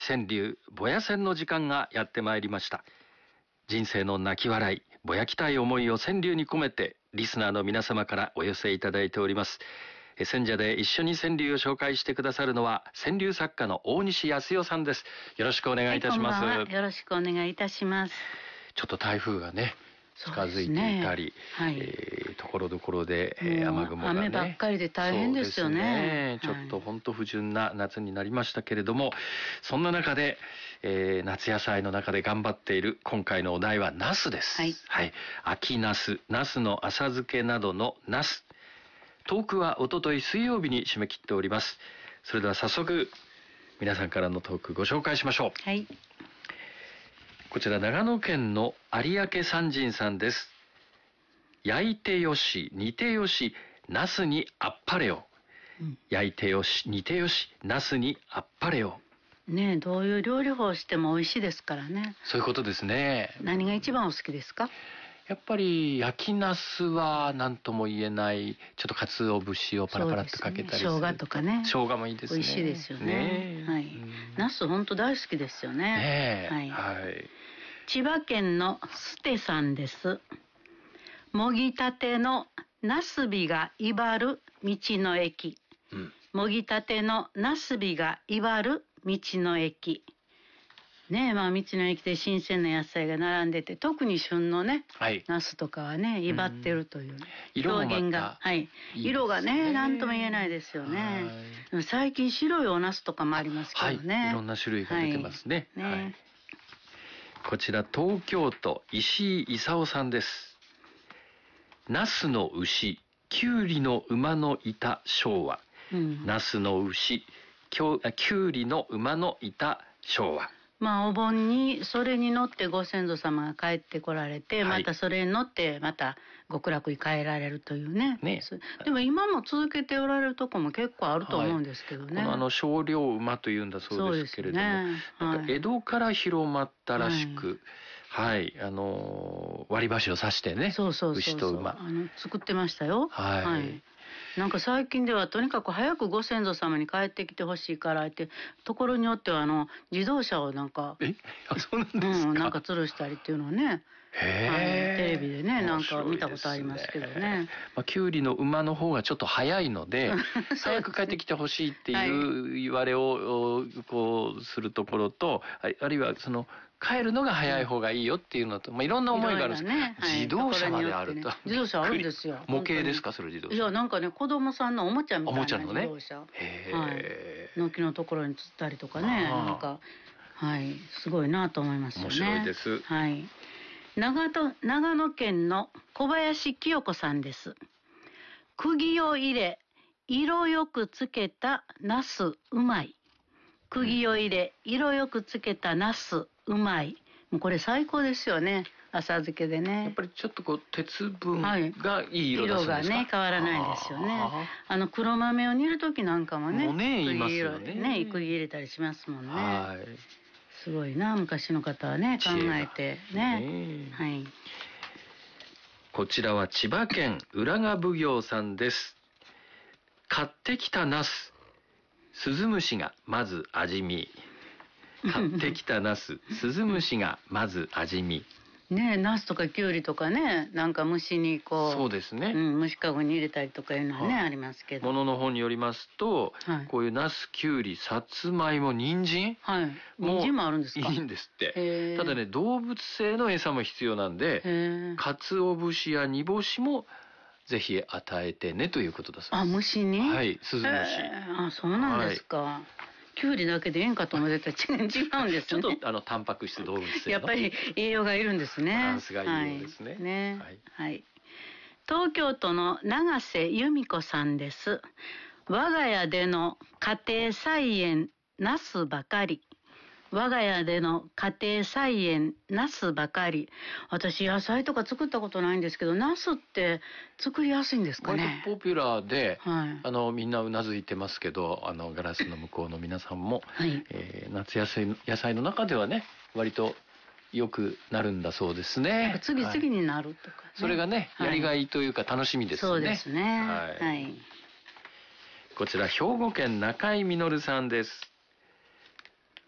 川柳ぼや線の時間がやってまいりました。人生の泣き笑い、ぼやきたい思いを川柳に込めてリスナーの皆様からお寄せいただいております。選者で一緒に川柳を紹介してくださるのは川柳作家の大西康代さんです。よろしくお願いいたします。 こんばんは。よろしくお願いいたします。 ちょっと台風がね近づいていたり、ところどころで、雨雲がね、 雨ばっかりで大変ですよね。 ちょっと本当不純な夏になりましたけれども、そんな中で、夏野菜の中で頑張っている今回のお題はナスです。秋ナス、ナスの浅漬けなどのナス。トークはおととい水曜日に締め切っております。それでは早速皆さんからのトークご紹介しましょう。こちら長野県の有明山人さんです。焼いてよし煮てよしナスにあっぱれよ、焼いてよし煮てよしナスにあっぱれよ。 ねえ、どういう料理法をしても美味しいですからね。 そういうことですね。 何が一番お好きですか？ やっぱり焼きナスは何とも言えない、ちょっと鰹節をパラパラっとかけたりする、 生姜とかね、 生姜もいいですね。 美味しいですよね。ナス本当大好きですよね。千葉県のステさんです。もぎたてのナスビが威張る道の駅、もぎたてのナスビが威張る道の駅ね。道の駅で新鮮な野菜が並んでて、特に旬のね、ナスとかはね威張ってるという表現が、色がね何とも言えないですよね。最近白いおナスとかもありますけどね。 いろんな種類が出てますね。こちら東京都石井勲さんです。ナスの牛、キュウリの馬のいた昭和。ナスの牛、キュウリの馬のいた昭和。お盆にそれに乗ってご先祖様が帰ってこられて、またそれに乗ってまた極楽に帰られるというね。でも今も続けておられるとこも結構あると思うんですけどね。 この少量馬というんだそうですけれども、なんか江戸から広まったらしく、割り箸を刺してね、牛と馬作ってましたよ。なんか最近ではとにかく早くご先祖様に帰ってきてほしいからって、ところによっては自動車をなんかそうなんですか、 なんか吊るしたりっていうのはね、テレビでねなんか見たことありますけどね。 キュウリの馬の方がちょっと早いので早く帰ってきてほしいっていう言われをこうするところと、あるいはその帰るのが早い方がいいよっていうのと、いろんな思いがあるんですけど、自動車まであると。 自動車あるんですよ。 模型ですか、それ自動車？ いや、なんかね、子供さんのおもちゃみたいな自動車。軒のところに釣ったりとかね、なんか、すごいなと思いますよね。 面白いです。 長野県の小林清子さんです。釘を入れ、色よくつけたナスうまい。釘を入れ、色よくつけたナスうまい。もうこれ最高ですよね。浅漬けでね。 やっぱりちょっとこう鉄分がいい色出すんですか？ 色がね変わらないですよね。黒豆を煮る時なんかもね、 言いますよね。 釘入れたりしますもんね。すごいな、昔の方はね考えてね。 こちらは千葉県浦賀奉行さんです。買ってきたナス、スズムシがまず味見。買ってきたナス、スズムシがまず味見。 ねえ、ナスとかキュウリとかね、なんか虫にこう、 そうですね、 虫かごに入れたりとかいうのはね、ありますけど。 ものの本によりますと、こういうナス、キュウリ、さつまいも、人参、 人参もあるんですか？ いいんですって。ただね、動物性の餌も必要なんで、鰹節や煮干しもぜひ与えてねということだそうです。 虫に？ スズムシ。 そうなんですか。キュウリだけでええんかと思ってたら違うんですね。 ちょっとタンパク質動物性のやっぱり栄養がいるんですね。 バランスがいいようですね。 東京都の永瀬由美子さんです。我が家での家庭菜園ナスばかり。我が家での家庭菜園ナスばかり。私野菜とか作ったことないんですけど、ナスって作りやすいんですかね？ 割とポピュラーで、みんなうなずいてますけど、ガラスの向こうの皆さんも、夏野菜の中ではね割とよくなるんだそうですね。 次々になるとかね。 それがね、やりがいというか楽しみですね。 そうですね。 こちら兵庫県中井実さんです。